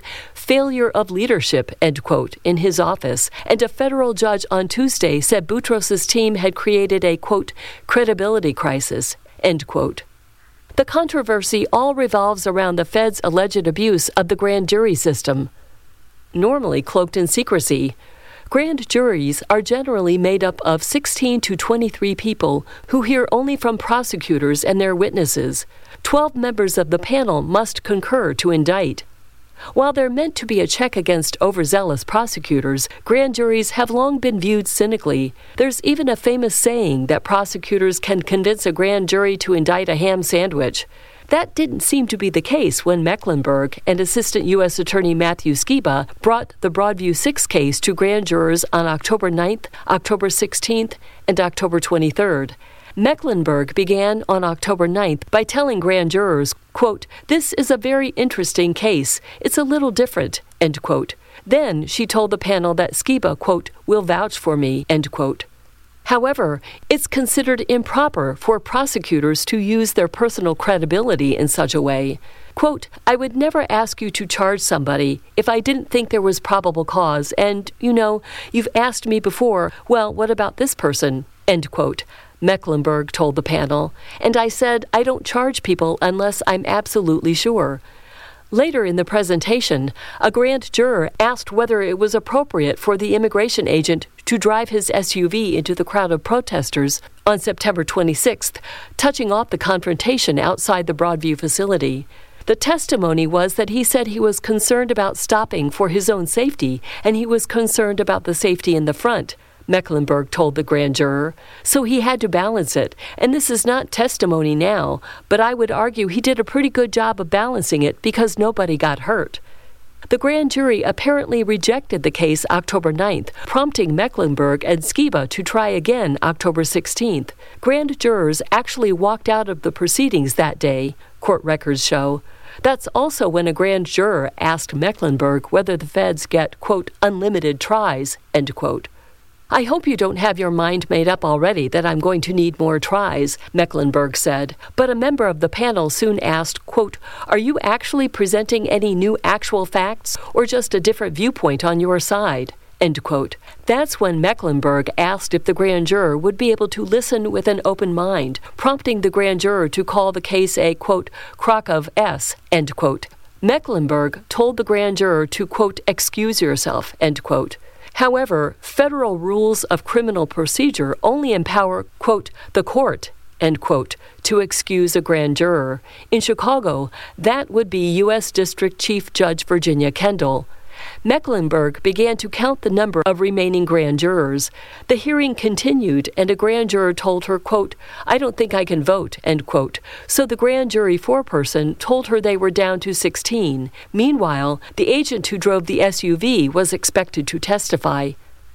Speaker 6: failure of leadership, end quote, in his office, and a federal judge on Tuesday said Boutros' team had created a, quote, credibility crisis, end quote. The controversy all revolves around the Fed's alleged abuse of the grand jury system, normally cloaked in secrecy. Grand juries are generally made up of 16 to 23 people who hear only from prosecutors and their witnesses. 12 members of the panel must concur to indict. While they're meant to be a check against overzealous prosecutors, grand juries have long been viewed cynically. There's even a famous saying that prosecutors can convince a grand jury to indict a ham sandwich. That didn't seem to be the case when Mecklenburg and Assistant U.S. Attorney Matthew Skiba brought the Broadview 6 case to grand jurors on October 9th, October 16th, and October 23rd. Mecklenburg began on October 9th by telling grand jurors, quote, "This is a very interesting case. It's a little different," end quote. Then she told the panel that Skiba, quote, "will vouch for me," end quote. However, it's considered improper for prosecutors to use their personal credibility in such a way. Quote, "I would never ask you to charge somebody if I didn't think there was probable cause, and, you've asked me before, well, what about this person?" End quote. Mecklenburg told the panel, and I said I don't charge people unless I'm absolutely sure. Later in the presentation, a grand juror asked whether it was appropriate for the immigration agent to drive his SUV into the crowd of protesters on September 26th, touching off the confrontation outside the Broadview facility. The testimony was that he said he was concerned about stopping for his own safety, and he was concerned about the safety in the front, Mecklenburg told the grand juror. So he had to balance it, and this is not testimony now, but I would argue he did a pretty good job of balancing it because nobody got hurt. The grand jury apparently rejected the case October 9th, prompting Mecklenburg and Skiba to try again October 16th. Grand jurors actually walked out of the proceedings that day, court records show. That's also when a grand juror asked Mecklenburg whether the feds get, quote, unlimited tries, end quote. "I hope you don't have your mind made up already that I'm going to need more tries," Mecklenburg said. But a member of the panel soon asked, quote, "Are you actually presenting any new actual facts or just a different viewpoint on your side?" End quote. That's when Mecklenburg asked if the grand juror would be able to listen with an open mind, prompting the grand juror to call the case a, quote, crock of S, end quote. Mecklenburg told the grand juror to, quote, excuse yourself, end quote. However, federal rules of criminal procedure only empower, quote, the court, end quote, to excuse a grand juror. In Chicago, that would be U.S. District Chief Judge Virginia Kendall. Mecklenburg began to count the number of remaining grand jurors. The hearing continued, and a grand juror told her, quote, "I don't think I can vote," end quote. So the grand jury foreperson told her they were down to 16. Meanwhile, the agent who drove the SUV was expected to testify.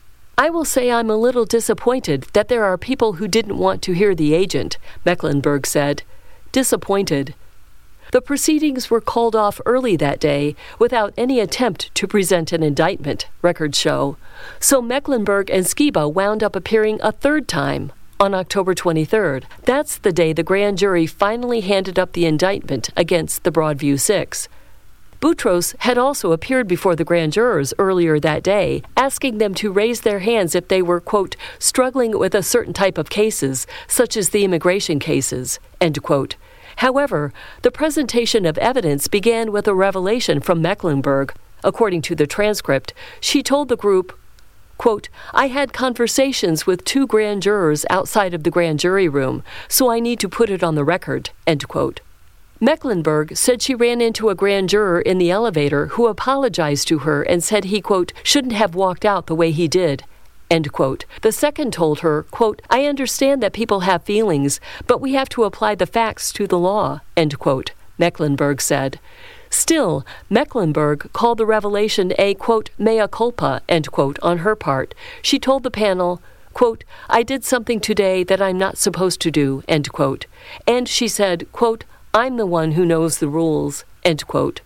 Speaker 6: "I will say I'm a little disappointed that there are people who didn't want to hear the agent," Mecklenburg said. Disappointed. The proceedings were called off early that day without any attempt to present an indictment, records show. So Mecklenburg and Skiba wound up appearing a third time on October 23rd. That's the day the grand jury finally handed up the indictment against the Broadview 6. Boutros had also appeared before the grand jurors earlier that day, asking them to raise their hands if they were, quote, struggling with a certain type of cases, such as the immigration cases, end quote. However, the presentation of evidence began with a revelation from Mecklenburg. According to the transcript, she told the group, quote, "I had conversations with 2 grand jurors outside of the grand jury room, so I need to put it on the record," end quote. Mecklenburg said she ran into a grand juror in the elevator who apologized to her and said he, quote, shouldn't have walked out the way he did, end quote. The second told her, quote, "I understand that people have feelings, but we have to apply the facts to the law," end quote, Mecklenburg said. Still, Mecklenburg called the revelation a, quote, mea culpa, end quote, on her part. She told the panel, quote, "I did something today that I'm not supposed to do," end quote. And she said, quote, "I'm the one who knows the rules," end quote.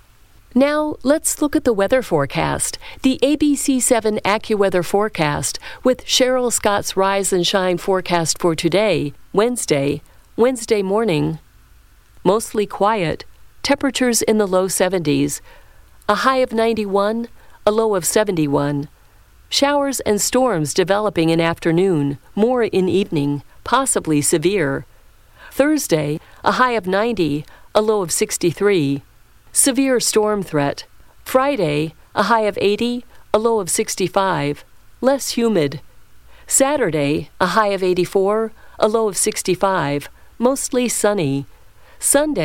Speaker 6: Now, let's look at the weather forecast, the ABC7 AccuWeather forecast, with Cheryl Scott's Rise and Shine forecast for today, Wednesday morning. Mostly quiet, temperatures in the low 70s. a high of 91, a low of 71. Showers and storms developing in afternoon, more in evening, possibly severe. Thursday, a high of 90, a low of 63. Severe storm threat. Friday, a high of 80, a low of 65. Less humid. Saturday, a high of 84, a low of 65. Mostly sunny. Sunday,